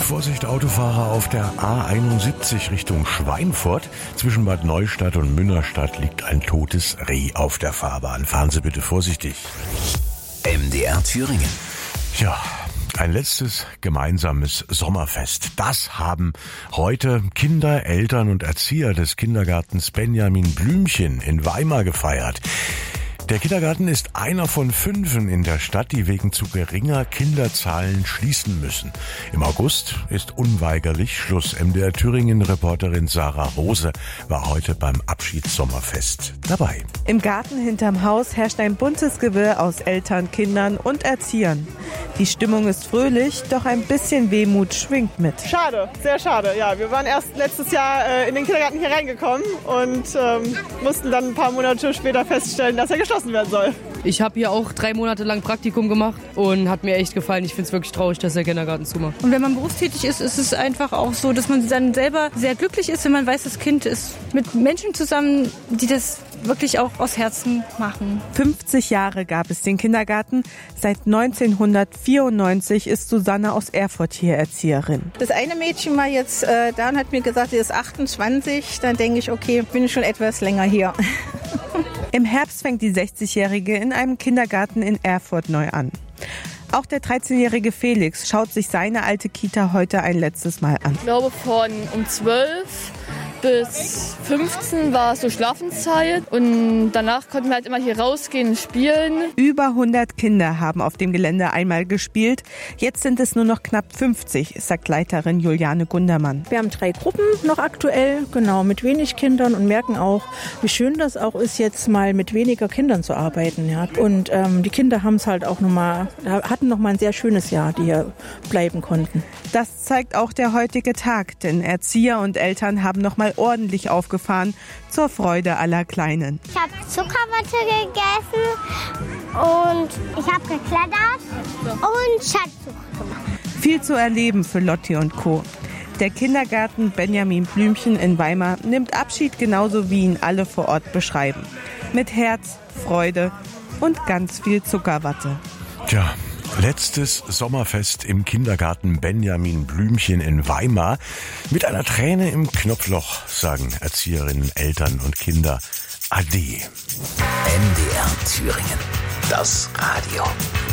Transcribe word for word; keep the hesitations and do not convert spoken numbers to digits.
Vorsicht Autofahrer auf der A einundsiebzig Richtung Schweinfurt. Zwischen Bad Neustadt und Münnerstadt liegt ein totes Reh auf der Fahrbahn. Fahren Sie bitte vorsichtig. M D R Thüringen. Ja, ein letztes gemeinsames Sommerfest. Das haben heute Kinder, Eltern und Erzieher des Kindergartens Benjamin Blümchen in Weimar gefeiert. Der Kindergarten ist einer von fünfen in der Stadt, die wegen zu geringer Kinderzahlen schließen müssen. Im August ist unweigerlich Schluss. M D R Thüringen-Reporterin Sarah Rose war heute beim Abschiedssommerfest dabei. Im Garten hinterm Haus herrscht ein buntes Gewirr aus Eltern, Kindern und Erziehern. Die Stimmung ist fröhlich, doch ein bisschen Wehmut schwingt mit. Schade, sehr schade. Ja, wir waren erst letztes Jahr äh, in den Kindergarten hier reingekommen und ähm, mussten dann ein paar Monate später feststellen, dass er geschlossen werden soll. Ich habe hier auch drei Monate lang Praktikum gemacht und hat mir echt gefallen. Ich finde es wirklich traurig, dass der Kindergarten zumacht. Und wenn man berufstätig ist, ist es einfach auch so, dass man dann selber sehr glücklich ist, wenn man weiß, das Kind ist mit Menschen zusammen, die das wirklich auch aus Herzen machen. fünfzig Jahre gab es den Kindergarten. Seit neunzehnhundertvierundneunzig ist Susanne aus Erfurt hier Erzieherin. Das eine Mädchen war jetzt äh, da und hat mir gesagt, sie ist achtundzwanzig. Dann denke ich, okay, bin ich schon etwas länger hier. Im Herbst fängt die sechzigjährige in einem Kindergarten in Erfurt neu an. Auch der dreizehnjährige Felix schaut sich seine alte Kita heute ein letztes Mal an. Ich glaube, von um zwölf bis fünfzehn war so Schlafenszeit und danach konnten wir halt immer hier rausgehen und spielen. Über hundert Kinder haben auf dem Gelände einmal gespielt. Jetzt sind es nur noch knapp fünfzig, sagt Leiterin Juliane Gundermann. Wir haben drei Gruppen noch aktuell, genau, mit wenig Kindern und merken auch, wie schön das auch ist, jetzt mal mit weniger Kindern zu arbeiten. Ja. Und ähm, die Kinder haben es halt auch noch mal, hatten noch mal ein sehr schönes Jahr, die hier bleiben konnten. Das zeigt auch der heutige Tag, denn Erzieher und Eltern haben noch mal ordentlich aufgefahren zur Freude aller Kleinen. Ich habe Zuckerwatte gegessen und ich habe geklettert und Schatzsuche gemacht. Viel zu erleben für Lotti und Co. Der Kindergarten Benjamin Blümchen in Weimar nimmt Abschied, genauso wie ihn alle vor Ort beschreiben. Mit Herz, Freude und ganz viel Zuckerwatte. Tja, letztes Sommerfest im Kindergarten Benjamin Blümchen in Weimar. Mit einer Träne im Knopfloch sagen Erzieherinnen, Eltern und Kinder Ade. M D R Thüringen. Das Radio.